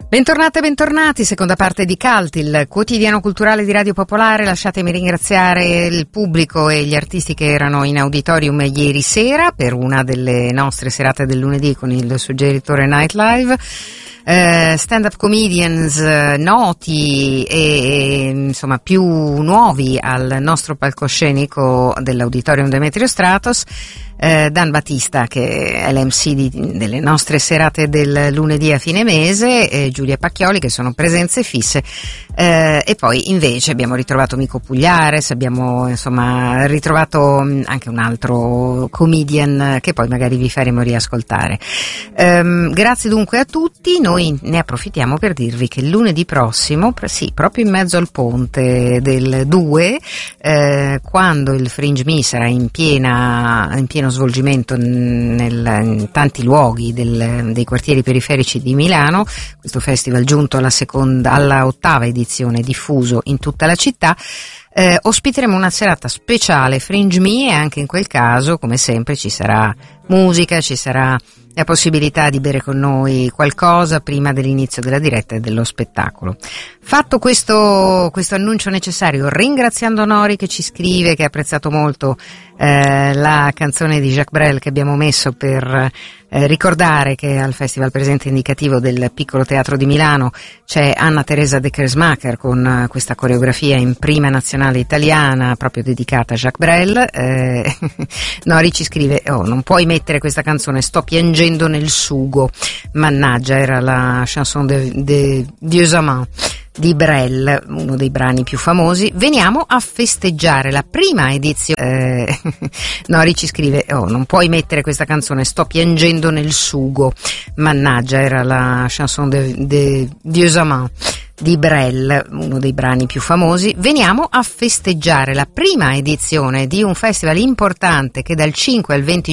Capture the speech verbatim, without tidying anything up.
Bentornate e bentornati, seconda parte di Cult, il quotidiano culturale di Radio Popolare. Lasciatemi ringraziare il pubblico e gli artisti che erano in auditorium ieri sera per una delle nostre serate del lunedì con il suggeritore Nightlive. Uh, stand-up comedians uh, noti e, e insomma più nuovi al nostro palcoscenico dell'Auditorium Demetrio Stratos. Uh, Dan Battista, che è l'M C di, delle nostre serate del lunedì a fine mese, e Giulia Pacchioli, che sono presenze fisse, uh, e poi invece abbiamo ritrovato Mico Pugliares, abbiamo insomma ritrovato anche un altro comedian che poi magari vi faremo riascoltare. Um, grazie dunque a tutti. Noi ne approfittiamo per dirvi che lunedì prossimo, sì, proprio in mezzo al ponte del due, eh, quando il Fringe Me sarà in piena in pieno svolgimento nel, in tanti luoghi del, dei quartieri periferici di Milano, questo festival giunto alla seconda, alla ottava edizione, diffuso in tutta la città. Eh, ospiteremo una serata speciale Fringe Me, e anche in quel caso, come sempre, ci sarà musica, ci sarà la possibilità di bere con noi qualcosa prima dell'inizio della diretta e dello spettacolo. Fatto questo, questo annuncio necessario, ringraziando Nori che ci scrive che ha apprezzato molto eh, la canzone di Jacques Brel che abbiamo messo per eh, ricordare che al Festival Presente Indicativo del Piccolo Teatro di Milano c'è Anna Teresa De Kersmacher con eh, questa coreografia in prima nazionale italiana proprio dedicata a Jacques Brel. eh, Nori ci scrive: oh, non puoi mettere questa canzone, sto piangendo nel sugo. Mannaggia, era la chanson de, de Vieux Amants di Brel, uno dei brani più famosi. Veniamo a festeggiare la prima edizione. eh, Nori ci scrive: oh, non puoi mettere questa canzone, sto piangendo nel sugo. Mannaggia, era la chanson de, de Vieux Amants di Brel, uno dei brani più famosi. Veniamo a festeggiare la prima edizione di un festival importante che dal cinque al venti